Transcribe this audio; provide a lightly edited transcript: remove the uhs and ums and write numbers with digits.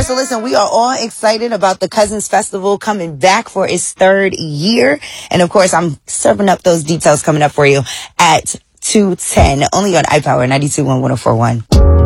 more. So listen, we are all excited about the Cousins Festival coming back for its 3rd year. And of course, I'm serving up those details coming up for you at 2:10, only on iPower 92.1 1041.